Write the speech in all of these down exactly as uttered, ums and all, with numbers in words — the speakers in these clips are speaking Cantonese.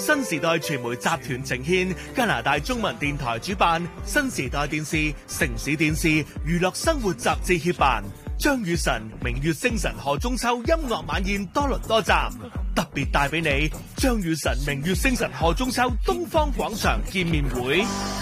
新時代傳媒集團呈獻，加拿大中文電台主辦，新時代電視、城市電視、娛樂生活雜誌協辦，張雨晨明月星辰賀中秋音樂晚宴多倫多站，特別帶俾你張雨晨明月星辰賀中秋東方廣場見面會。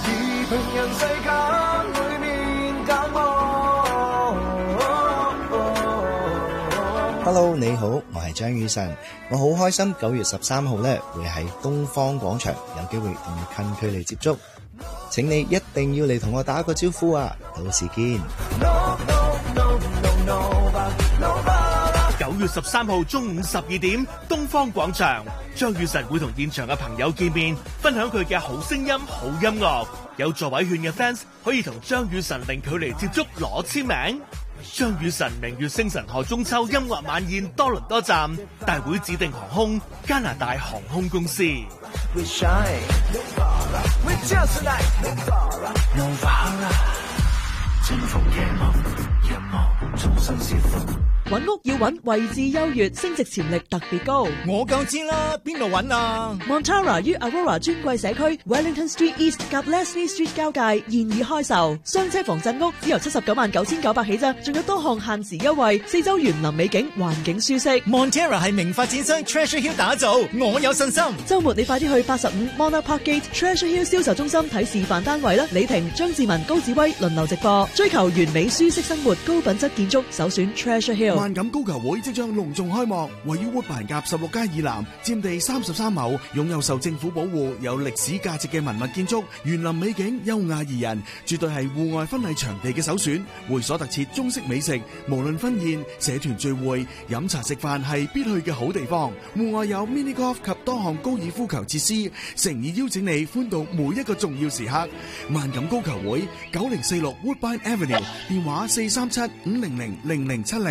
Hello， 你好，我係張雨晨，我好開心九月十三號咧會喺東方廣場有機會同你近距離接觸，請你一定要嚟同我打個招呼啊，到時見。 九月十三號中午十二點，東方廣場，張雨晨會同現場嘅朋友見面，分享佢嘅好聲音、好音樂。有座位券嘅 fans 可以同張雨晨零距離接觸攞簽名。張雨晨明月星辰賀中秋音樂晚宴多倫多站，大會指定航空加拿大航空公司。 揾屋要揾位置優越、升值潛力特別高。 我夠知啦，邊度揾啊 Montara 於 Aurora 尊貴社區 Wellington Street East 及 Leslie Street 交界現已開售，雙車房鎮屋只由七十九萬九千九百起咋，仲有多項限時優惠，四周園林美景，環境舒適。 Montara 係名發展商 Treasure Hill 打造，我有信心。 週末你快啲去八十五 Monarch Park Gate Treasure Hill 銷售中心睇示範單位啦！李婷、張志文、高子威輪流直播，追求完美舒適生活，高品質建築，首選 Treasure Hill。 萬錦高球會即將隆重開幕，位於活板夾十六街以南，佔地三十三畝，擁有受政府保護、有歷史價值嘅文物建築，園林美景，優雅宜人，絕對係戶外婚禮場地嘅首選。會所特設中式美食，無論婚宴、社團聚會、飲茶食飯係必去嘅好地方。戶外有 mini golf 及多項高爾夫球設施，誠意邀請你歡度每一個重要時刻。萬錦高球會九零四六 Woodbine Avenue， 電話四三七五零零零零七零。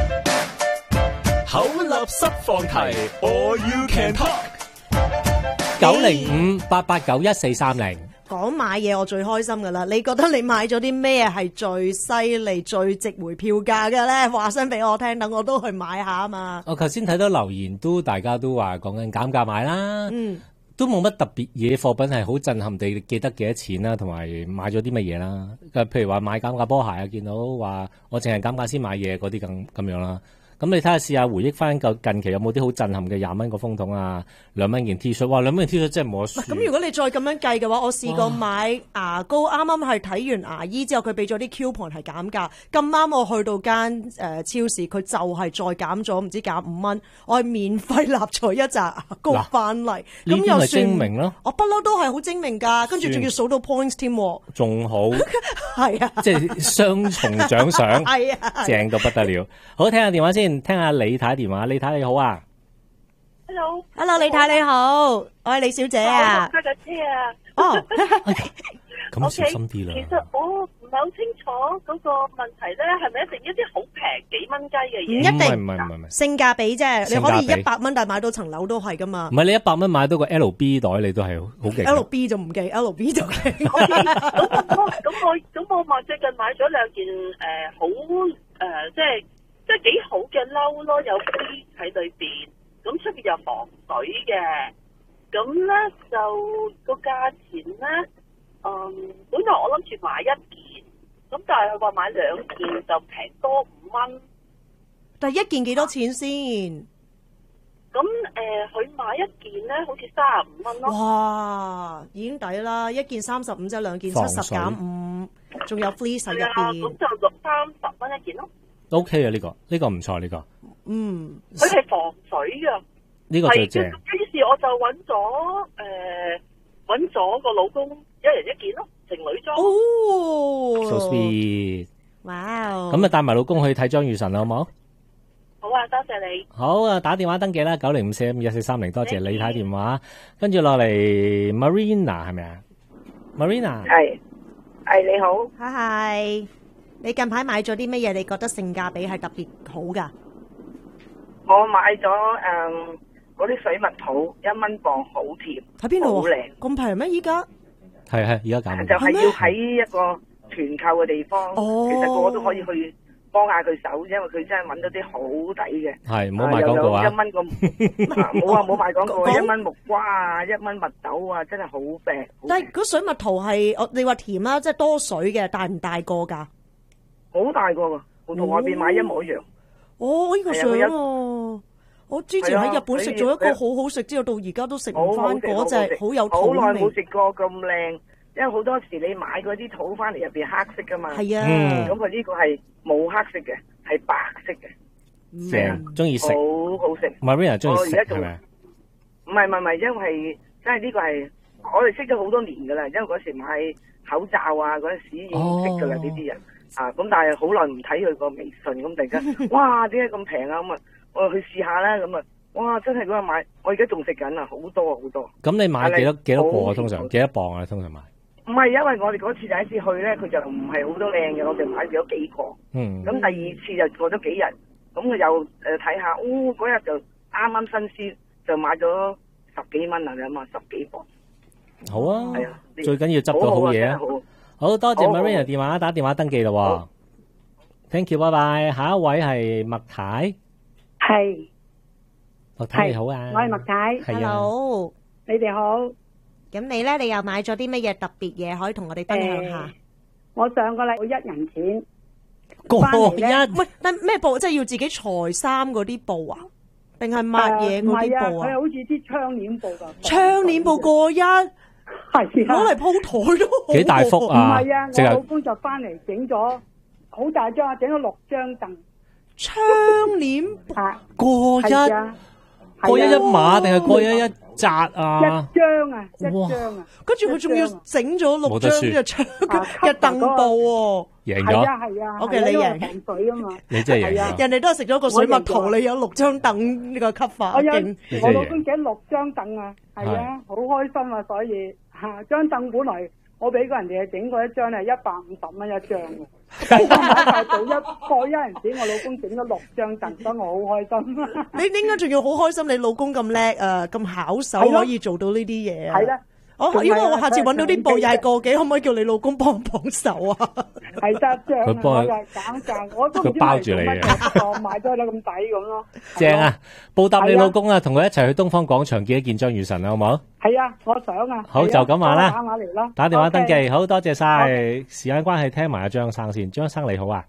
口立濕放題 ，All You Can Talk。 九零五八八九一四三零。 講買嘢我最開心噶啦，你覺得你買咗啲咩係最犀利、最值回票價嘅咧？話聲俾我聽，等我都去買下啊嘛。 我頭先睇到留言都大家都話講緊減價買啦， 嗯， 都冇乜特別嘢貨品係好震撼地記得幾多錢啦，同埋買咗啲乜嘢啦。譬如話買減價波鞋啊，見到話我淨係減價先買嘢嗰啲咁咁樣啦。咁你睇下試下回憶翻個近期有冇啲好震撼嘅廿蚊個風筒啊，兩蚊件 T 恤，哇兩蚊件 T 恤真係冇得輸。咁如果你再咁樣計嘅話，我試過買牙膏，啱啱係睇完牙醫之後，佢俾咗啲 coupon 係減價，咁啱我去到間誒超市，佢就係再減咗唔知減五蚊，我係免費立咗一紮牙膏翻嚟，咁又算精明咯。 我不嬲都係好精明㗎，跟住仲要數到 points 添， 仲好係啊， 即係雙重獎賞， 係啊， 正到不得了。好，聽下電話先。聽下李太電話，李太你好啊 ，Hello，Hello， 李太你好，我係李小姐啊， 開架車啊， 哦， 咁小心啲啦。 其實我唔係好清楚嗰個問題咧，係咪一定一啲好平幾蚊雞嘅嘢？ 唔一定， 唔係唔係唔係， 性價比啫，你可以一百蚊但係買到層樓都係噶嘛。 唔係你一百蚊買到個 L B 袋，你都係好勁。 L B 就唔計 ，L B 就計。 咁我咁我咁我買最近買咗兩件誒好誒即係。即係幾好嘅褸咯，有 B 喺裏邊，咁出邊有防水嘅，咁咧就個價錢咧，嗯，本來我諗住買一件，咁但係佢話買兩件就平多五蚊。 但係一件幾多錢先？ 咁誒，佢、呃、買一件咧，好似三十五蚊咯。 哇，已經抵啦！一件三十五，即係兩件七十減五，仲有 fleece 喺入邊。 咁就六三十蚊一件咯。 O K 啊，呢個呢個唔錯，呢個。 嗯， 佢係防水噶。 呢個最正。 於是我就揾咗誒，揾咗個老公一人一件咯，情侶裝。 哦 ，so sweet。 哇！ 咁啊，帶埋老公去睇張雨晨啦，好冇？ 好啊，多謝你。 好啊，打電話登記啦，九零五四一五一四三零，多謝李太電話。跟住落嚟 Marina 係咪啊 ？Marina 係係你好， 嗨嗨。你近排買咗啲乜嘢？你覺得性價比係特別好噶？ 我買咗誒嗰啲水蜜桃一蚊磅，好甜。 喺邊度？ 好靚， 咁平咩？依家係係，而家減。 就係要喺一個團購嘅地方， 哦、 其實個個都可以去幫下佢手，因為佢真係揾到啲好抵嘅。 係，唔好賣廣告啊！ 一蚊個冇啊，冇賣廣告啊！一蚊木瓜啊，一蚊蜜豆啊，真係好平。 但係嗰水蜜桃係我你話甜啦，即係多水嘅，大唔大個㗎？ 好大個㗎，同外邊買一模一樣。 哦，呢個相喎，我之前喺日本食咗一個好好食，之後到而家都食唔翻嗰隻，好有土味。 好耐冇食過咁靚，因為好多時你買嗰啲桃翻嚟入邊黑色噶嘛。 係啊， 咁佢呢個係冇黑色嘅，係白色嘅。 正，中意食。 好好食。 Marina 中意食係咪？ 唔係唔係唔係，因為真係呢個係我哋識咗好多年噶啦，因為嗰時買口罩啊嗰陣時已經識噶啦呢啲人。啊，咁但係好耐唔睇佢個微信，咁突然間，哇，點解咁平啊？咁啊，我去試下啦，咁啊，哇，真係嗰日買，我而家仲食緊啊，好多啊，好多。 咁你買幾多幾多個啊？通常幾多磅啊？通常買？ 唔係，因為我哋嗰次第一次去咧，佢就唔係好多靚嘅，我哋買咗幾個。 嗯。咁第二次就過咗幾日，咁佢又誒睇下，哦，嗰日就啱啱新鮮，就買咗十幾蚊啊，你諗下，十幾磅。 好啊。 係啊。 最緊要執到好嘢啊！好多謝 Marina 電話打電話登記咯 ，thank you， 拜拜。下一位係麥太， 係麥太你好啊， 我係麥太 ，hello， 你哋好。 咁你咧，你又買咗啲乜嘢特別嘢可以同我哋分享下？ 欸、我上個禮拜一人錢過一，喂，但咩布？即係要自己裁衫嗰啲布啊？定係抹嘢嗰啲布啊？ 佢、啊、好似啲窗簾布噶。 窗簾布過一。係攞嚟鋪台都好， 幾大幅啊！ 唔係啊，我老公就翻嚟整咗好大張，整咗六張凳。 窗簾啊， 過一， 過一一碼定係過一一紮啊？ 一張啊，一張啊， 跟住佢仲要整咗六張嘅窗嘅凳布喎， 贏咗。 係啊係啊 ，OK 你贏。 防水啊嘛， 你真係贏咗。 人哋都係食咗個水蜜桃，你有六張凳呢個吸法， 我有我老公整六張凳啊，係啊，好開心啊，所以。吓，張凳本來我俾過人哋整過一張係一百五十蚊一張嘅，我買到一過一人錢，我老公整咗六張凳，所以我好開心。 你應該仲要好開心，你老公咁叻啊，咁巧手可以做到呢啲嘢啊！ 係啦， 我如果我下次揾到啲布又係個幾，可唔可以叫你老公幫幫手啊？ 係得張， 佢幫我就係減價，我都唔知包住你嘅， 我買咗你咁抵咁咯。 正啊！報答你老公啊，同佢一齊去東方廣場見一見張雨晨啊，好唔好？ 係啊，我想啊。 好就咁話啦， 打電話嚟啦， 打電話登記，好多謝晒。時間關係，聽埋阿張生先。張生你好啊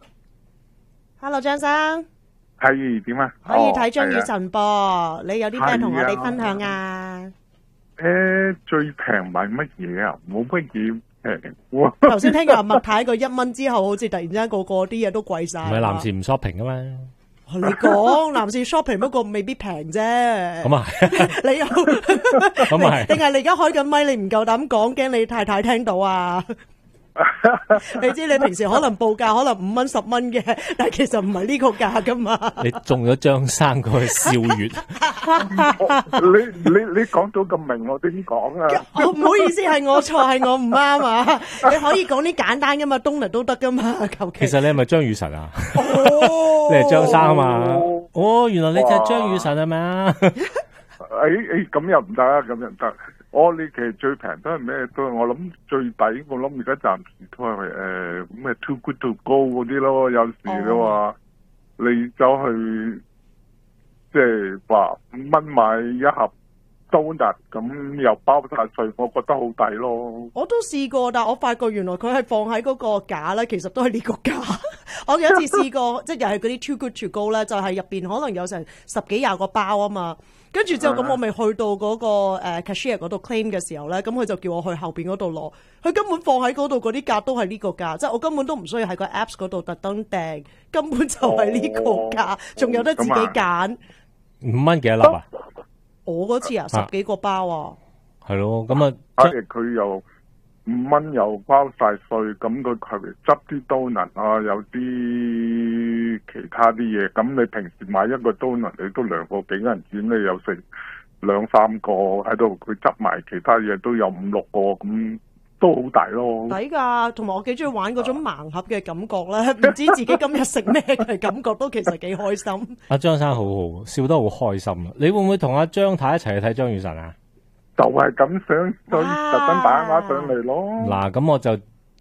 ，Hello 張生， 係點啊？ 可以睇張雨晨噃，你有啲咩同我哋分享啊？ 誒，最平買乜嘢啊？冇乜嘢平。 頭先聽佢話麥太個一蚊之後，好似突然之間個個啲嘢都貴晒。 唔係男士唔 shopping 噶嘛？ 你講男士 shopping 不過未必平啫。 咁啊， 你又咁啊係？ 定係你而家開緊咪？你唔夠膽講，驚你太太聽到啊？你知你平時可能報價可能五蚊十蚊嘅，但係其實唔係呢個價噶嘛。 你中咗張生個笑月。 你你你講到咁明，我點講啊？ 唔好意思，係我錯，係我唔啱啊！你可以講啲簡單噶嘛，東嚟都得噶嘛，求其。 其實你係咪張雨晨啊？ 哦， 你係張生啊嘛？哦，原來你就係張雨晨係咪啊？ 誒誒，咁又唔得啊，咁又唔得。我呢期最平都係咩？都係我諗最抵，我諗而家暫時都係誒咩 Too Good To Go 嗰啲咯。有時嘅話，哦、你走去即係話五蚊買一盒donut，咁又包晒稅，我覺得好抵咯。 我都試過，但係我發覺原來佢係放喺嗰個架咧，其實都係呢個價。我有一次試過，即係又係嗰啲 Too Good To Go 咧，就係入邊可能有成十幾廿個包啊嘛。跟住之後咁，我咪去到嗰個誒 cashier 嗰度 claim 嘅時候咧，咁佢就叫我去後邊嗰度攞。佢根本放喺嗰度嗰啲價都係呢個價，即係我根本都唔需要喺個 apps 嗰度特登訂，根本就係呢個價，仲有得自己揀。 五蚊幾多粒啊？ 我嗰次啊，十幾個包啊。 係咯，咁啊， 即係佢又五蚊又包晒稅，咁佢係執啲 donut 啊，有啲其他啲嘢。咁你平時買一個 donut，你都兩個幾銀錢，你有成兩三個喺度，佢執埋其他嘢都有五六個，咁都好大咯。 抵㗎，同埋我幾中意玩嗰種盲盒嘅感覺咧，唔知自己今日食咩嘅感覺都其實幾開心。 阿張生好好，笑得好開心啊！你會唔會同阿張太一齊去睇張雨晨啊？ 就係咁想，所以特登打電話上嚟咯。 嗱，咁我就調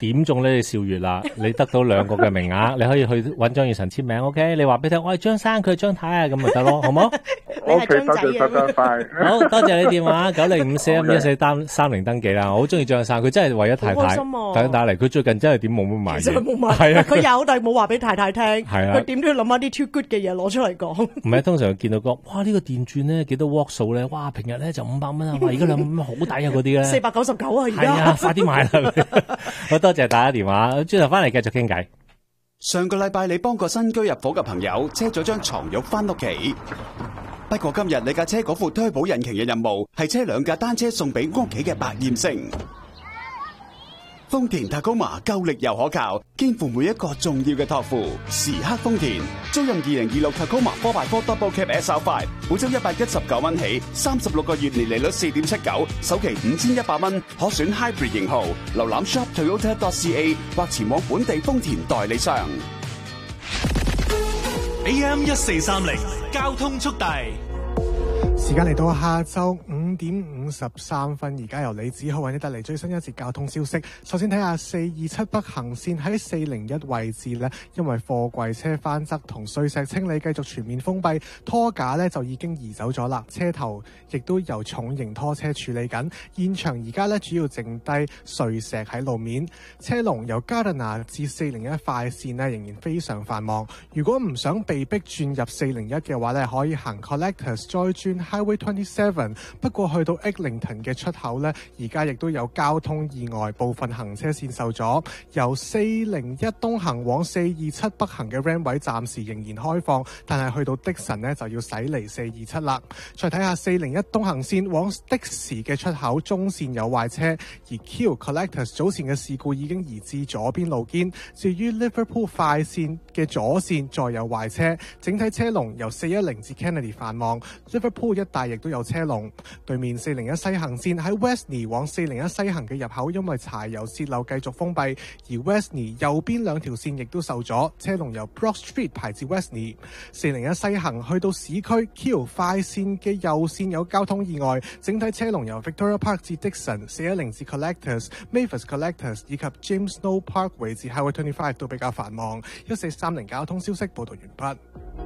點中呢，你笑月啦，你得到兩個嘅名額，你可以去揾張雨晨簽名 ，OK？ 你話俾佢聽，我係張生，佢係張太啊，咁咪得咯，好冇 ？OK，多謝多謝晒。 好多謝你電話九零五四一五一四單三零登記啦，我好中意張生，佢真係為咗太太等打嚟，佢最近真係點冇乜買嘢， 冇買， 係啊， 佢有但係冇話俾太太聽， 係啊， 佢點都要諗下啲 too good 嘅嘢攞出嚟講。 唔係，通常見到個哇呢個電鑽咧幾多 watt 數咧，哇平日咧就五百蚊啊，哇而家兩百蚊好抵啊嗰啲咧， 四百九十九啊而家， 係啊，快啲買啦！好多謝大家電話，轉頭翻嚟繼續傾偈。 上個禮拜你幫個新居入伙嘅朋友車咗張床褥翻屋企，不過今日你架車嗰副推保引擎嘅任務係車兩架單車送俾屋企嘅百厭星。豐田 Tacoma 夠力又可靠，肩負每一個重要嘅託付。時刻豐田，租任二零二六 Tacoma four by four Double Cab S R five， 每周一百一十九蚊起，三十六個月年利率四點七九，首期五千一百蚊，可選 Hybrid 型號。瀏覽 shop toyota dot c a 或前往本地豐田代理商。 A M 一四三零交通速遞。 時間嚟到下晝五點五十三分，而家由李子浩為你帶嚟最新一節交通消息。首先睇下四二七北行線喺四零一位置呢，因為貨櫃車翻側同碎石清理繼續全面封閉，拖架呢就已經移走咗啦，車頭亦都由重型拖車處理緊。現場而家呢主要剩低碎石喺路面，車龍由加德納至四零一快線呢仍然非常繁忙。如果唔想被逼轉入四零一嘅話呢，可以行 Collectors 再轉Highway twenty-seven， 不過去到 Eglinton 嘅出口呢，而家亦都有交通意外，部分行車線受阻。由四零一東行往四二七北行嘅 ramp 位暫時仍然開放，但係去到的神呢就要駛離四二七啦。再睇下四零一東行線往的士嘅出口，中線有壞車，而 Q Collectors 早前嘅事故已經移至左邊路肩。至於 Liverpool 快線嘅左線再有壞車，整體車龍由四一零至 Kennedy 繁忙。Liverpool 一帶亦都有車龍，對面四零一西行線喺 Westney 往四零一西行嘅入口，因為柴油泄漏繼續封閉，而 Westney 右邊兩條線亦都受阻，車龍由 Broad Street 排至 Westney。四零一西行去到市區 Q 快線嘅右線有交通意外，整體車龍由 Victoria Park 至 Dixon、四一零至 Collectors、Mavis Collectors 以及 James Snow Parkway 至 Highway twenty-five 都比較繁忙。一四三零交通消息報道完畢。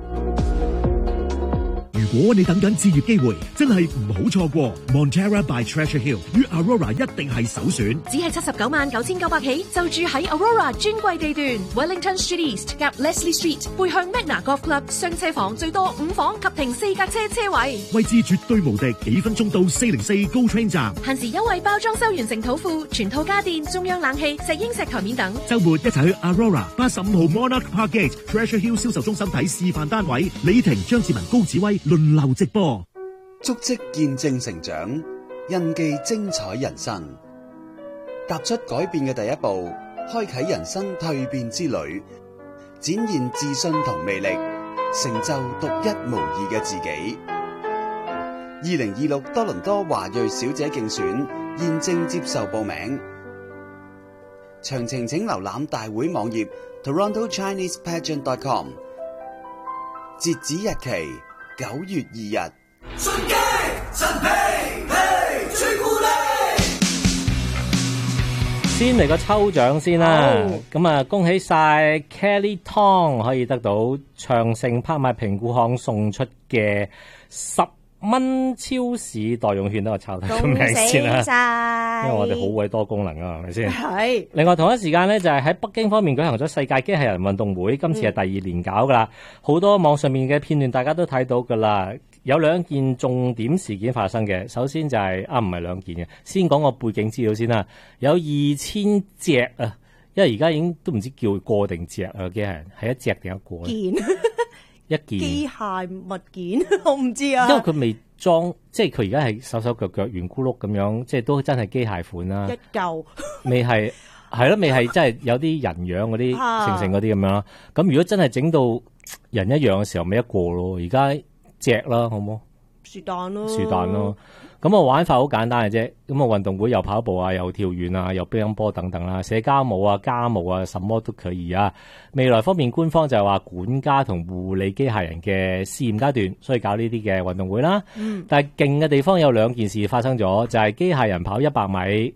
如果你等緊置業機會，真係唔好錯過 Montera by Treasure Hill 與 Aurora 一定係首選。 只係七十九萬九千九百起，就住喺 Aurora 專櫃地段 Wellington Street East 夾 Leslie Street， 背向 Magna Golf Club， 雙車房最多五房及停四架車車位， 位置絕對無敵，幾分鐘到四零四 GO Train 站。 限時優惠包裝修完成土庫，全套家電、中央冷氣、石英石台面等。 週末一齊去 Aurora 八十五號 Monarch Park Gate Treasure Hill 銷售中心睇示範單位，李婷、張志文、高子威輪流直播。 足跡見證成長，印記精彩人生。踏出改變嘅第一步，開啟人生蛻變之旅，展現自信同魅力，成就獨一無二嘅自己。二零二六多倫多華裔小姐競選現正接受報名，詳情請瀏覽大會網頁 Toronto Chinese Pageant dot com， 截止日期九月二日。 順機陳皮皮朱古力， 先嚟個抽獎先啦。咁啊，恭喜晒 Kelly Tong 可以得到長城拍賣評估行送出嘅十蚊超市代用券，都我抄低個名先啦。因為我哋好鬼多功能啊，係咪先？係。另外同一時間咧，就係喺北京方面舉行咗世界機械人運動會，今次係第二年搞噶啦。好多網上面嘅片段大家都睇到噶啦。有兩件重點事件發生嘅，首先就係、是、啊，唔係兩件嘅，先講個背景資料先啦。有二千隻啊，因為而家已經都唔知叫個定隻啊，機械人係一隻定一個？件一件機械物件，我唔知啊。 因為佢未裝，即係佢而家係手手腳腳圓咕碌咁樣，即係都真係機械款啦。 一嚿未係係咯，未係真係有啲人樣嗰啲成成嗰啲咁樣。咁如果真係整到人一樣嘅時候，咪一個咯。而家隻啦，好冇？ 是但咯， 是但咯。咁我玩法好簡單嘅啫。咁啊，運動會又跑步啊，又跳遠啊，又乒乓波等等啦，社交舞啊、家務啊，什麼都可以啊。未來方面，官方就係話管家同護理機械人嘅試驗階段，所以搞呢啲嘅運動會啦。嗯。但係勁嘅地方有兩件事發生咗，就係、是、機械人跑一百米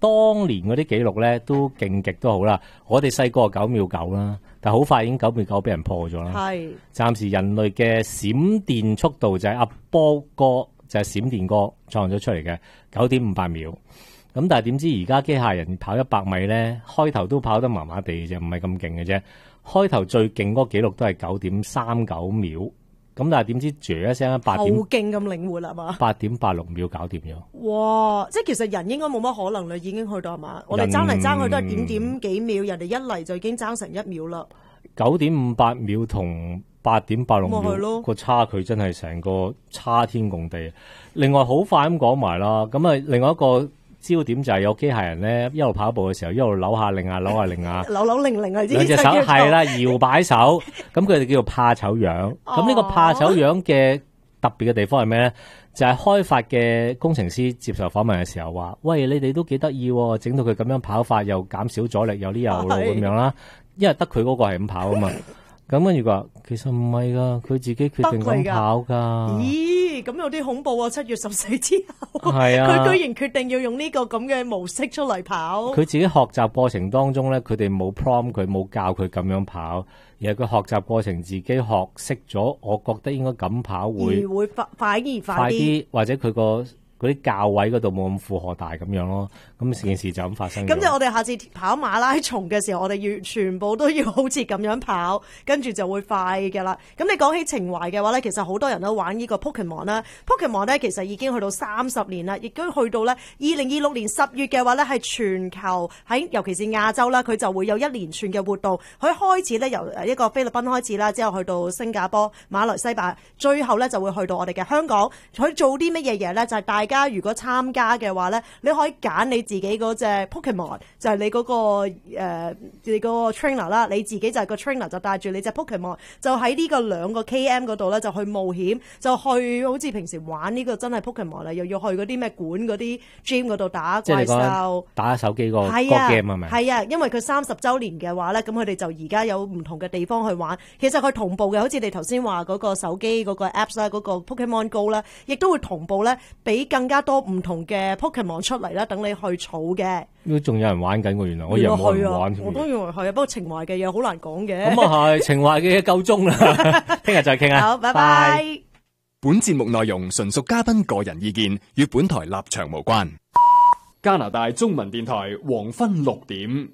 當年嗰啲紀錄咧都勁極都好啦。我哋細個九秒九啦，但係好快已經九秒九俾人破咗啦。係暫時人類嘅閃電速度就係阿波哥就係、是、閃電哥創咗出嚟嘅九點五八秒。咁但係點知而家機械人跑一百米咧，開頭都跑得麻麻地啫，唔係咁勁嘅啫。開頭最勁嗰個紀錄都係九點三九秒，咁但係點知啜一聲八點， 好勁咁靈活啦嘛， 八點八六秒搞掂咗。 哇！即係其實人應該冇乜可能啦，已經去到係嘛？我哋爭嚟爭去都係點點幾秒，人哋一嚟就已經爭成一秒啦。 九點五八秒同八點八六秒個差距真係成個差天共地。另外好快咁講埋啦，咁啊另外一個焦點就係有機械人咧，一路跑步嘅時候，一路扭下擰下，扭下擰下， 扭扭擰擰啊！ 兩隻手係啦，搖擺手，咁佢哋叫做怕醜樣。咁呢個怕醜樣嘅特別嘅地方係咩咧？就係、是、開發嘅工程師接受訪問嘅時候話：喂，你哋都幾得意喎，整到佢咁樣跑法，又減少阻力，有呢有路咁樣啦。因為得佢嗰個係咁跑啊嘛。咁跟住佢話：其實唔係㗎，佢自己決定咁跑㗎。 咦，咁有啲恐怖啊！七月十四之後， 係啊， 佢居然決定要用呢個咁嘅模式出嚟跑。 佢自己學習過程當中咧，佢哋冇 prompt 佢，冇教佢咁樣跑，而係佢學習過程自己學識咗。我覺得應該咁跑會會快快而快啲，或者佢個嗰啲教位嗰度冇咁負荷大咁樣咯。咁成件事就咁發生。 咁即係我哋下次跑馬拉松嘅時候，我哋要全部都要好似咁樣跑，跟住就會快嘅啦。咁你講起情懷嘅話咧，其實好多人都玩呢個 Pokemon 啦。Pokemon 咧其實已經去到三十年啦，亦都去到咧二零二六年十月嘅話咧，係全球喺尤其是亞洲啦，佢就會有一連串嘅活動。佢開始咧由一個菲律賓開始啦，之後去到新加坡、馬來西亞，最後咧就會去到我哋嘅香港。佢做啲乜嘢嘢咧？就係、是、大家如果參加嘅話咧，你可以揀你自己嗰隻 Pokemon，就係你嗰、那個誒、呃、你嗰個 trainer 啦，你自己就係個 trainer，就帶住你隻 Pokemon，就喺呢個兩個 km 嗰度咧，就去冒險，就去好似平時玩呢個真係 Pokemon 啦，又要去嗰啲咩館嗰啲 gym 嗰度打怪獸，打手機、嗰個、 係啊、個 game 係咪？ 係啊，因為佢三十週年嘅話咧，咁佢哋就而家有唔同嘅地方去玩。其實佢同步嘅，好似你頭先話嗰個手機嗰個 apps 啦，嗰個 Pokemon Go 啦，亦都會同步咧，俾更加多唔同嘅 Pokemon 出嚟啦，等你去儲嘅。 都仲有人玩緊喎，原來我以為冇人玩。 我都以為係啊，不過情懷嘅嘢好難講嘅。 咁啊係，情懷嘅嘢夠鐘啦，聽日再傾啊。 好，拜拜。 本節目內容純屬嘉賓個人意見，與本台立場無關。加拿大中文電台黃昏六點，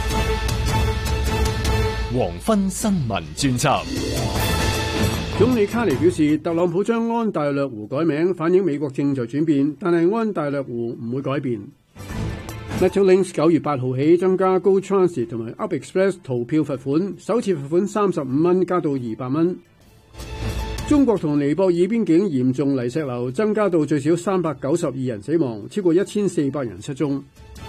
黃昏新聞專輯。 總理卡尼表示，特朗普將安大略湖改名，反映美國正在轉變，但係安大略湖唔會改變。Metrolinx 九月八號起增加 Go Transit 同埋 Up Express 逃票罰款，首次罰款三十五蚊，加到二百蚊。中國同尼泊爾邊境嚴重泥石流，增加到最少三百九十二人死亡，超過一千四百人失蹤。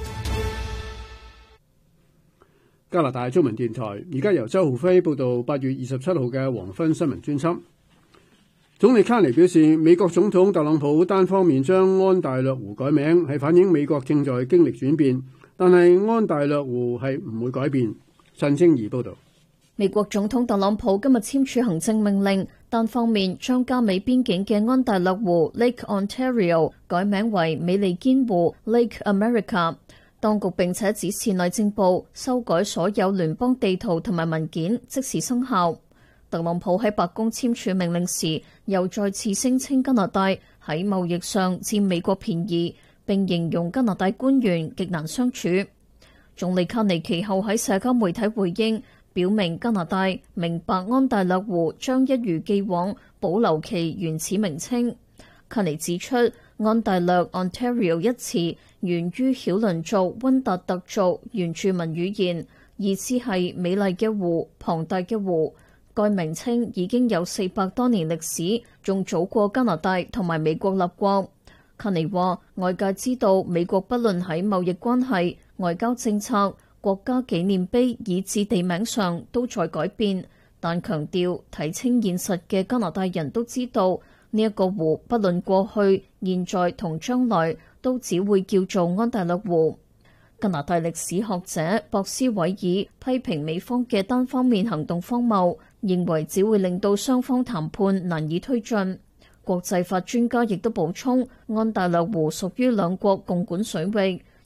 加拿大中文電台而家由周浩輝報道八月二十七號嘅黃昏新聞專輯。總理卡尼表示，美國總統特朗普單方面將安大略湖改名，係反映美國正在經歷轉變，但係安大略湖係唔會改變。陳清儀報道。 美國總統特朗普今日簽署行政命令，單方面將加美邊境嘅安大略湖 Lake Ontario 改名為美利堅湖 Lake America。當局並且指示內政部修改所有聯邦地圖同埋文件，即時生效。特朗普喺白宮簽署命令時，又再次聲稱加拿大喺貿易上佔美國便宜，並形容加拿大官員極難相處。總理卡尼其後喺社交媒體回應，表明加拿大明白安大略湖將一如既往保留其原始名稱。卡尼指出，安大略 Ontario 一詞源於曉倫族溫達特族原住民語言，意思係美麗嘅湖、龐大嘅湖。該名稱已經有四百多年歷史，仲早過加拿大同埋美國立國。卡尼話，外界知道美國不論喺貿易關係、外交政策、國家紀念碑以至地名上都在改變，但強調睇清現實嘅加拿大人都知道，呢一個湖不論過去、現在同將來都只會叫做安大略湖。加拿大歷史學者博斯韋爾批評美方嘅單方面行動荒謬，認為只會令到雙方談判難以推進。國際法專家亦都補充，安大略湖屬於兩國共管水域，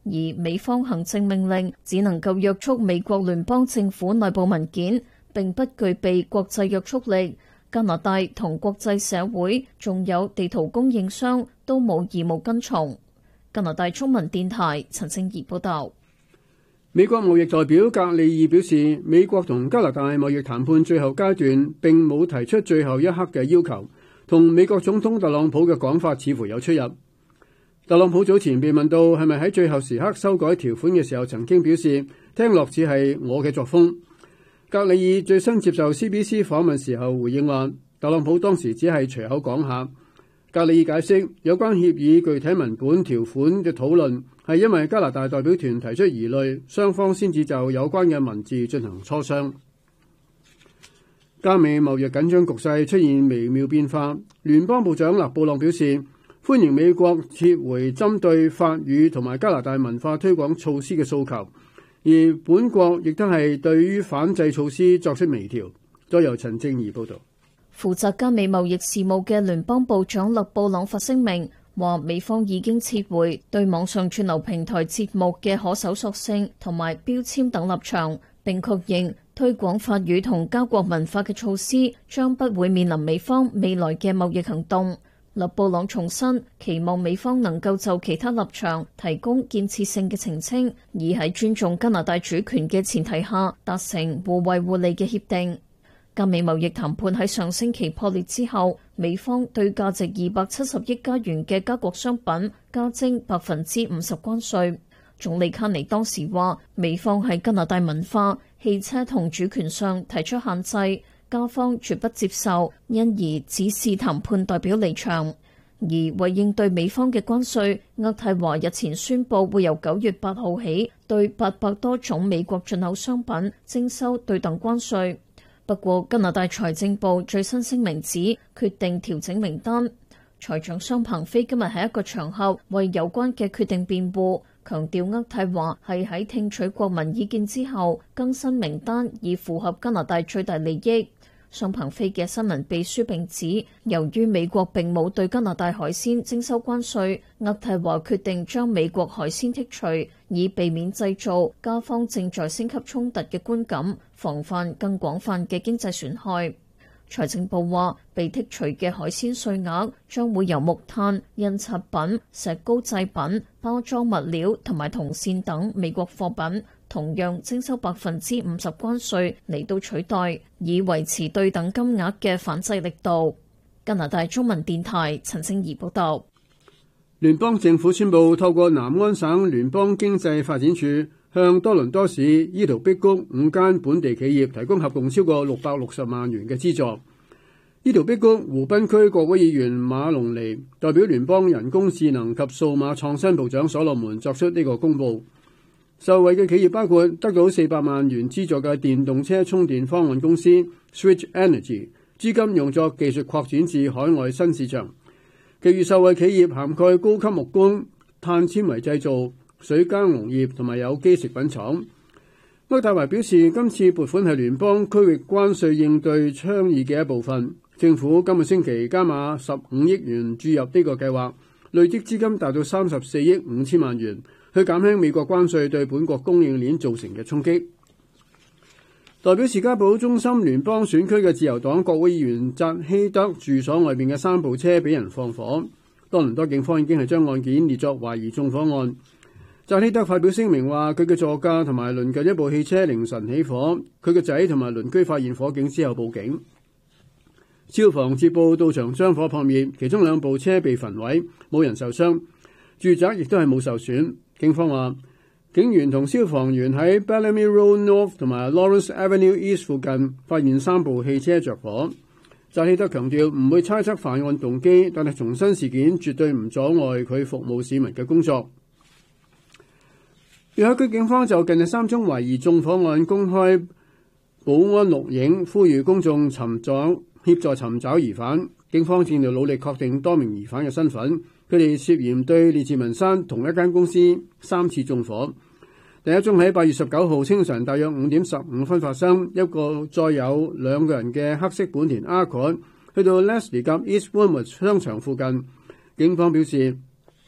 而美方行政命令只能夠約束美國聯邦政府內部文件，並不具備國際約束力。加拿大同國際社會仲有地圖供應商都冇義務跟從。加拿大中文電台陳正儀報道。 美國貿易代表格里爾表示，美國同加拿大貿易談判最後階段並冇提出最後一刻嘅要求，同美國總統特朗普嘅講法似乎有出入。特朗普早前被問到係咪喺最後時刻修改條款嘅時候，曾經表示聽落似係我嘅作風。格里爾最新接受 C B C 訪問時候回應話，特朗普當時只係隨口講下。格里爾解釋，有關協議具體文本條款嘅討論係因為加拿大代表團提出疑慮，雙方先至就有關嘅文字進行磋商。加美貿易緊張局勢出現微妙變化，聯邦部長勒布朗表示歡迎美國撤回針對法語同埋加拿大文化推廣措施嘅訴求。而本國亦都係對於反制措施作出微調。再由陳正儀報導。 負責加美貿易事務嘅聯邦部長勒布朗發聲明，話美方已經撤回對網上串流平台節目嘅可搜索性同埋標籤等立場，並確認推廣法語同交國文化嘅措施將不會面臨美方未來嘅貿易行動。勒布朗重申，期望美方能夠就其他立場提供建設性嘅澄清，而喺尊重加拿大主權嘅前提下達成互惠互利嘅協定。加美貿易談判喺上星期破裂之後，美方對價值二百七十億加元嘅加國商品加徵百分之五十關稅。總理卡尼當時話，美方喺加拿大文化、汽車同主權上提出限制，加方絕不接受，因而指示談判代表離場。而為應對美方嘅關稅，渥太華日前宣布會由九月八號起對八百多種美國進口商品徵收對等關稅。不過加拿大財政部最新聲明指決定調整名單。財長桑彭飛今日喺一個場合為有關嘅決定辯護，強調渥太華係喺聽取國民意見之後更新名單，以符合加拿大最大利益。桑彭飛嘅新聞秘書並指，由於美國並冇對加拿大海鮮徵收關稅，渥太華決定將美國海鮮剔除，以避免製造加方正在升級衝突嘅觀感，防範更廣泛嘅經濟損害。財政部話，被剔除嘅海鮮稅額將會由木炭、印刷品、石膏製品、包裝物料同埋銅線等美國貨品同樣徵收百分之五十關稅嚟到取代，以維持對等金額嘅反制力度。加拿大中文電台陳正儀報道。 聯邦政府宣布透過南安省聯邦經濟發展處向多倫多市伊圖碧谷五間本地企業提供合共超過六百六十萬元嘅資助。伊圖碧谷湖濱區國會議員馬龍尼代表聯邦人工智能及數碼創新部長所羅門作出呢個公佈。受惠嘅企業包括得到四百萬元資助嘅電動車充電方案公司 Switch Energy， 資金用作技術擴展至海外新市場。其餘受惠企業涵蓋高級木工、碳纖維製造、水耕農業同埋有機食品廠。渥太華表示，今次撥款係聯邦區域關稅應對倡議嘅一部分。政府今個星期加碼十五億元注入呢個計劃，累積資金達到三十四億五千萬元，去減輕美國關稅對本國供應鏈造成嘅衝擊。代表士嘉堡中心聯邦選區嘅自由黨國會議員扎希德住所外面嘅三部車俾人放火，多倫多警方已經係將案件列作懷疑縱火案。扎希德發表聲明話，佢嘅座駕同埋鄰近一部汽車凌晨起火，佢嘅仔同埋鄰居發現火警之後報警。消防接報到場將火撲滅，其中兩部車被焚毀，冇人受傷，住宅亦都係冇受損。警方話，警員同消防員喺 Bellamy Road North 同埋 Lawrence Avenue East 附近發現三部汽車着火。扎希德強調唔會猜測犯案動機，但係重申事件絕對唔阻礙佢服務市民嘅工作。約克區警方就近日三宗懷疑縱火案公開保安錄影，呼籲公眾尋找協助尋找疑犯。警方正在努力確定多名疑犯嘅身份。佢哋涉嫌對列治文山同一間公司三次縱火。第一宗喺八月十九號清晨大約五點十五分發生，一個載有兩個人嘅黑色本田 Accord 去到 Leslie 及 East Bournemouth 商場附近。警方表示，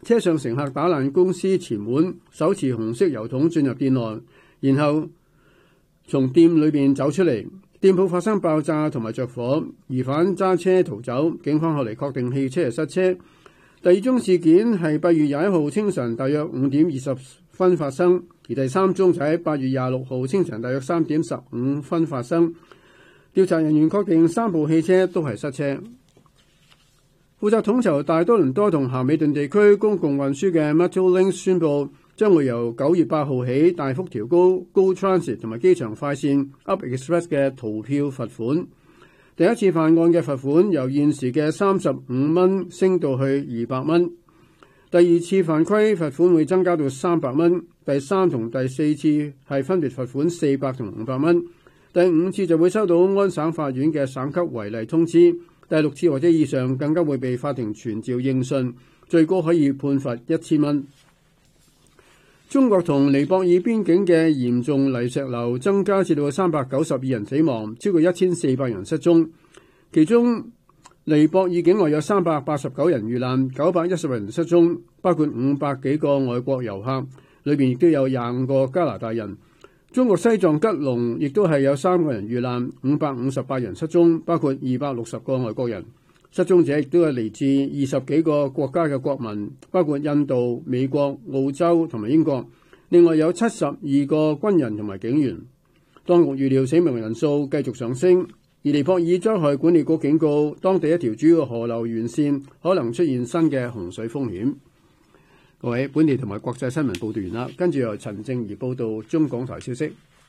車上乘客打爛公司前門，手持紅色油桶進入店內，然後從店裏邊走出嚟，店鋪發生爆炸同埋着火，疑犯揸車逃走。警方後嚟確定汽車係失車。第二宗事件係八月廿一號清晨大約五點二十分發生，而第三宗就喺八月廿六號清晨大約三點十五分發生。調查人員確定三部汽車都係失車。負責統籌大多倫多同咸美頓地區公共運輸嘅 Metrolinx 宣布，將會由九月八號起大幅調高 Go Transit 同埋機場快線 Up Express 嘅逃票罰款。第一次犯案嘅罰款由現時嘅三十五蚊升到去二百蚊。第二次犯規罰款會增加到三百蚊。第三同第四次係分別罰款四百同五百蚊。第五次就會收到安省法院嘅省級違例通知。第六次或者以上更加會被法庭傳召應訊，最高可以判罰一千蚊。中國同尼泊爾邊境嘅嚴重泥石流增加至到三百九十二人死亡，超過一千四百人失蹤。其中尼泊爾境內有三百八十九人遇難，九百一十人失蹤，包括五百幾個外國遊客，裏邊亦都有廿五個加拿大人。中國西藏吉隆亦都係有三個人遇難，五百五十八人失蹤，包括二百六十個外國人。失蹤者亦都係嚟自二十幾個國家嘅國民，包括印度、美國、澳洲同埋英國。另外有七十二個軍人同埋警員。當局預料死亡人數繼續上升。而尼泊爾災害管理局警告，當地一條主要河流沿線可能出現新嘅洪水風險。各位，本地同埋國際新聞報道完啦，跟住由陳正儀報道中港台消息。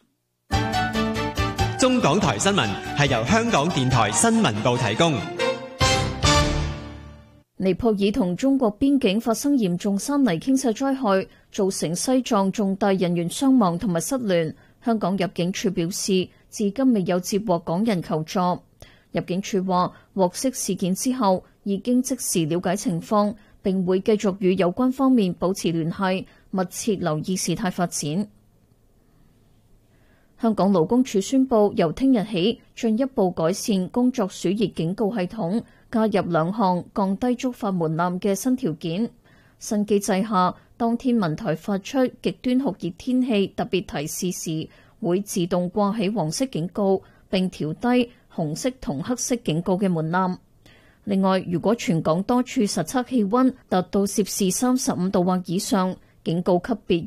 中港台新聞係由香港電台新聞部提供。 尼泊爾同中國邊境發生嚴重山泥傾瀉災害，造成西藏重大人員傷亡同埋失聯。香港入境處表示，至今未有接獲港人求助。入境處話，獲悉事件之後，已經即時了解情況，並會繼續與有關方面保持聯繫，密切留意事態發展。香港勞工處宣布，由聽日起進一步改善工作暑熱警告系統，加入兩項降低觸發門檻嘅新條件。新機制下，當天文台發出極端酷熱天氣特別提示時，會自動掛起黃色警告，並調低紅色同黑色警告嘅門檻。另外，如果全港多處實測氣溫達到攝氏三十五度或以上，警告級別